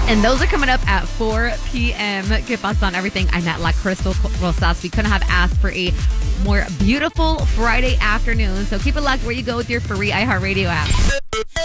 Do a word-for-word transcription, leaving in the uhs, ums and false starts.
And those are coming up at four p.m. Que pasa on everything. I'm at La Crystal Rosas. We couldn't have asked for a more beautiful Friday afternoon. So keep it locked where you go with your free iHeartRadio app.